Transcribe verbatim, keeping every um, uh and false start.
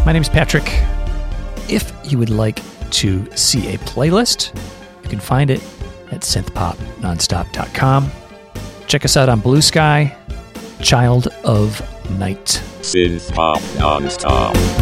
My name's Patrick. If you would like to see a playlist, you can find it at synth pop nonstop dot com. Check us out on Blue Sky, Child of Night. Synth Pop Nonstop.